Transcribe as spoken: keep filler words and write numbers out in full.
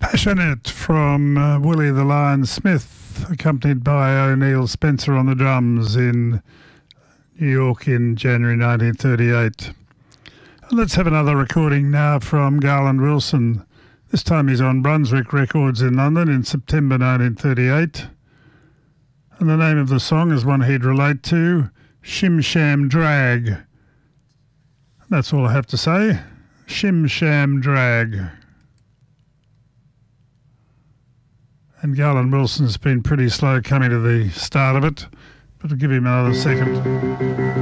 Passionate from uh, Willie the Lion Smith, accompanied by O'Neill Spencer on the drums in New York in January nineteen thirty-eight. And let's have another recording now from Garland Wilson. This time he's on Brunswick Records in London in September nineteen thirty-eight. And the name of the song is one he'd relate to, Shim Sham Drag. That's all I have to say. Shim Sham Drag. And Garland Wilson's been pretty slow coming to the start of it, but I'll give him another second.